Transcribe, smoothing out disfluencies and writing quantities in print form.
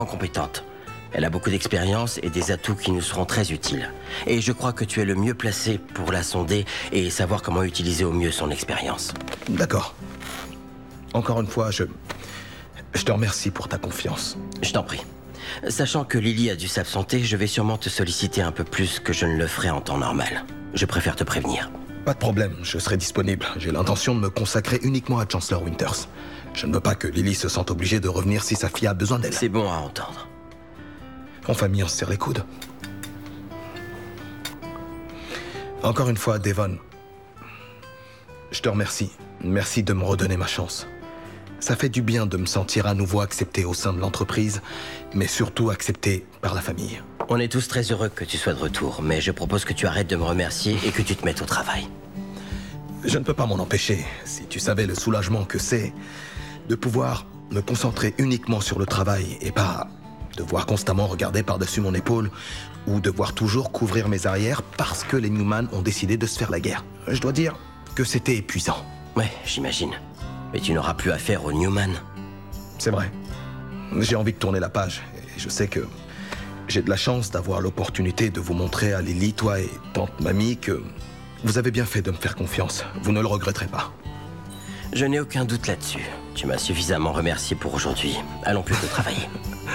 compétente. Elle a beaucoup d'expérience et des atouts qui nous seront très utiles. Et je crois que tu es le mieux placé pour la sonder et savoir comment utiliser au mieux son expérience. D'accord. Encore une fois, je te remercie pour ta confiance. Je t'en prie. Sachant que Lily a dû s'absenter, je vais sûrement te solliciter un peu plus que je ne le ferai en temps normal. Je préfère te prévenir. Pas de problème, je serai disponible. J'ai l'intention de me consacrer uniquement à Chancellor Winters. Je ne veux pas que Lily se sente obligée de revenir si sa fille a besoin d'elle. C'est bon à entendre. En famille, on se serre les coudes. Encore une fois, Devon, je te remercie. Merci de me redonner ma chance. Ça fait du bien de me sentir à nouveau accepté au sein de l'entreprise, mais surtout accepté par la famille. On est tous très heureux que tu sois de retour, mais je propose que tu arrêtes de me remercier et que tu te mettes au travail. Je ne peux pas m'en empêcher. Si tu savais le soulagement que c'est de pouvoir me concentrer uniquement sur le travail et pas devoir constamment regarder par-dessus mon épaule ou devoir toujours couvrir mes arrières parce que les Newman ont décidé de se faire la guerre. Je dois dire que c'était épuisant. Ouais, j'imagine. Mais tu n'auras plus affaire aux Newman. C'est vrai. J'ai envie de tourner la page. Et je sais que j'ai de la chance d'avoir l'opportunité de vous montrer à Lily, toi et tante Mamie, que vous avez bien fait de me faire confiance. Vous ne le regretterez pas. Je n'ai aucun doute là-dessus. Tu m'as suffisamment remercié pour aujourd'hui. Allons plutôt travailler.